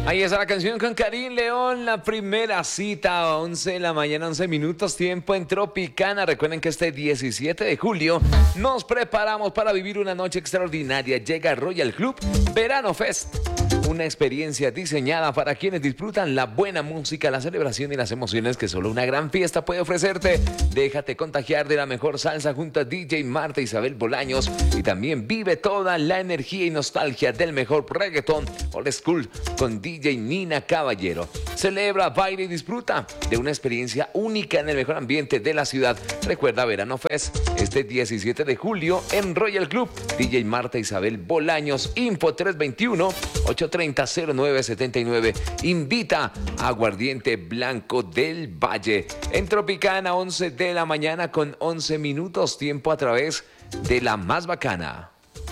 Ahí está la canción con Karim León, la primera cita a 11 de la mañana, 11 minutos, tiempo en Tropicana. Recuerden que este 17 de julio nos preparamos para vivir una noche extraordinaria. Llega Royal Club Verano Fest. Una experiencia diseñada para quienes disfrutan la buena música, la celebración y las emociones que solo una gran fiesta puede ofrecerte. Déjate contagiar de la mejor salsa junto a DJ Marta Isabel Bolaños y también vive toda la energía y nostalgia del mejor reggaetón old school con DJ Nina Caballero. Celebra, baila y disfruta de una experiencia única en el mejor ambiente de la ciudad. Recuerda Verano Fest este 17 de julio en Royal Club. DJ Marta Isabel Bolaños, info 321-830-0979. Invita a Aguardiente Blanco del Valle. En Tropicana, 11 de la mañana con 11 minutos, tiempo a través de la más bacana.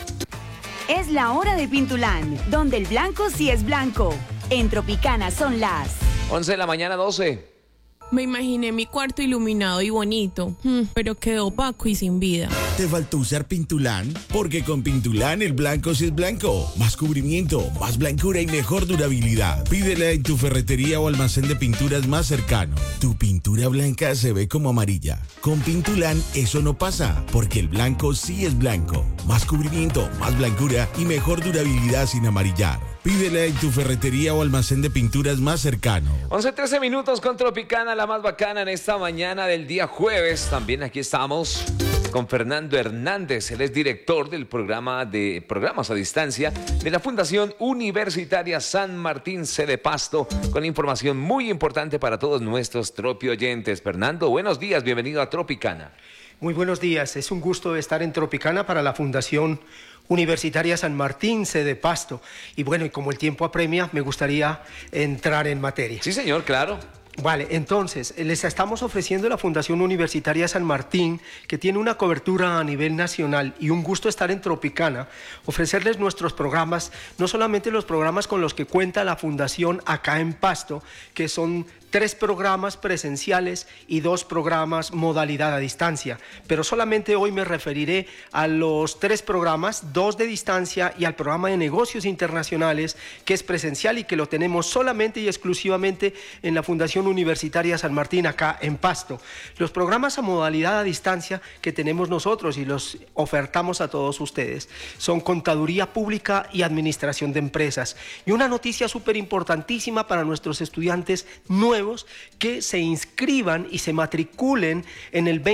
Es la hora de Pintulán, donde el blanco sí es blanco. En Tropicana son las 11 de la mañana, 12. Me imaginé mi cuarto iluminado y bonito, pero quedó opaco y sin vida. ¿Te faltó usar Pintulán? Porque con Pintulán el blanco sí es blanco. Más cubrimiento, más blancura y mejor durabilidad. Pídela en tu ferretería o almacén de pinturas más cercano. Tu pintura blanca se ve como amarilla. Con Pintulán eso no pasa, porque el blanco sí es blanco. Más cubrimiento, más blancura y mejor durabilidad sin amarillar. Pídela en tu ferretería o almacén de pinturas más cercano. 11:13 minutos con Tropicana, la más bacana en esta mañana del día jueves. También aquí estamos con Fernando Hernández. Él es director del programa de programas a distancia de la Fundación Universitaria San Martín Sede Pasto, con información muy importante para todos nuestros Tropi oyentes. Fernando, buenos días, bienvenido a Tropicana. Muy buenos días, es un gusto estar en Tropicana para la Fundación Universitaria San Martín, Sede Pasto. Y bueno, y como el tiempo apremia, me gustaría entrar en materia. Sí, señor, claro. Vale, entonces, les estamos ofreciendo la Fundación Universitaria San Martín, que tiene una cobertura a nivel nacional y un gusto estar en Tropicana, ofrecerles nuestros programas, no solamente los programas con los que cuenta la Fundación acá en Pasto, que son 3 programas presenciales y 2 programas modalidad a distancia, pero solamente hoy me referiré a los 3 programas, 2 de distancia y al programa de negocios internacionales, que es presencial y que lo tenemos solamente y exclusivamente en la Fundación Universitaria San Martín acá en Pasto. Los programas a modalidad a distancia que tenemos nosotros y los ofertamos a todos ustedes son Contaduría Pública y Administración de Empresas. Y una noticia súper importantísima para nuestros estudiantes nuevos que se inscriban y se matriculen en el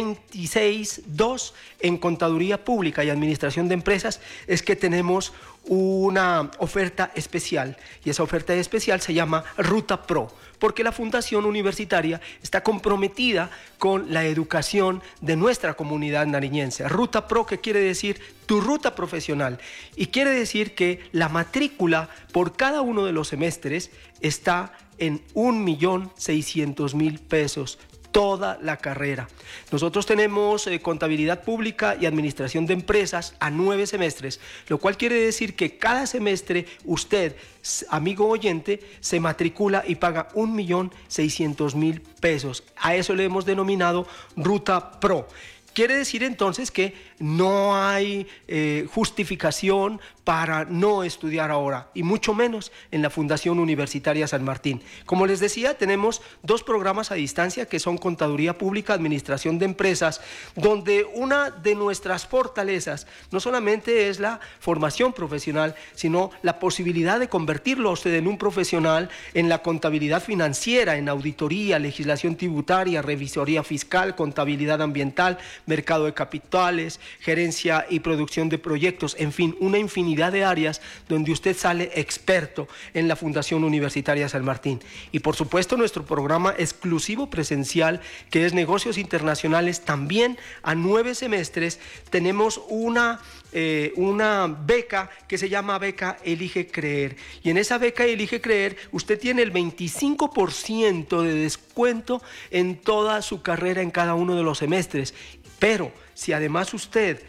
26-2 en Contaduría Pública y Administración de Empresas es que tenemos una oferta especial, y esa oferta especial se llama Ruta Pro, porque la Fundación Universitaria está comprometida con la educación de nuestra comunidad nariñense. Ruta Pro, que quiere decir tu ruta profesional, y quiere decir que la matrícula por cada uno de los semestres está en 1.600.000 pesos. Toda la carrera. Nosotros tenemos contabilidad pública y administración de empresas a 9 semestres, lo cual quiere decir que cada semestre usted, amigo oyente, se matricula y paga 1.600.000 pesos. A eso le hemos denominado Ruta Pro. Quiere decir entonces que no hay justificación para no estudiar ahora, y mucho menos en la Fundación Universitaria San Martín. Como les decía, tenemos 2 programas a distancia que son Contaduría Pública, Administración de Empresas, donde una de nuestras fortalezas no solamente es la formación profesional, sino la posibilidad de convertirlo a usted en un profesional en la contabilidad financiera, en auditoría, legislación tributaria, revisoría fiscal, contabilidad ambiental, mercado de capitales, gerencia y producción de proyectos, en fin, una infinidad de áreas donde usted sale experto en la Fundación Universitaria San Martín. Y por supuesto nuestro programa exclusivo presencial, que es Negocios Internacionales, también a 9 semestres. Tenemos una beca que se llama Beca Elige Creer, y en esa Beca Elige Creer usted tiene el 25% de descuento en toda su carrera en cada uno de los semestres. Pero si además usted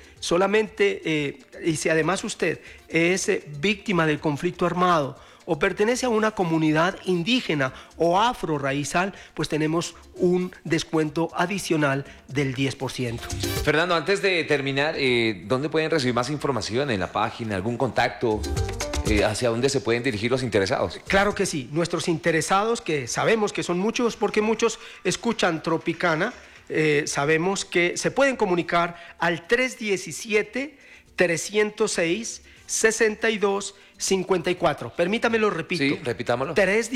es víctima del conflicto armado o pertenece a una comunidad indígena o afro-raizal, pues tenemos un descuento adicional del 10%. Fernando, antes de terminar, ¿dónde pueden recibir más información? ¿En la página? ¿Algún contacto? hacia dónde se pueden dirigir los interesados. Claro que sí, nuestros interesados, que sabemos que son muchos porque muchos escuchan Tropicana, sabemos que se pueden comunicar al 317-306-6254. Permítame lo repito. Sí, repitámoslo.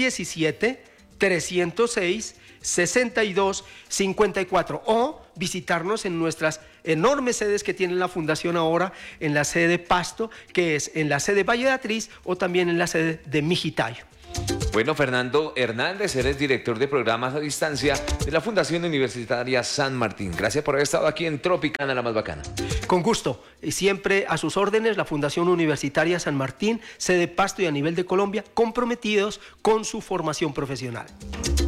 317-306-6254 o visitarnos en nuestras enormes sedes que tiene la Fundación ahora, en la sede de Pasto, que es en la sede Valle de Atriz, o también en la sede de Mijitayo. Bueno, Fernando Hernández, eres director de programas a distancia de la Fundación Universitaria San Martín. Gracias por haber estado aquí en Tropicana, la más bacana. Con gusto, y siempre a sus órdenes, la Fundación Universitaria San Martín, sede Pasto y a nivel de Colombia, comprometidos con su formación profesional.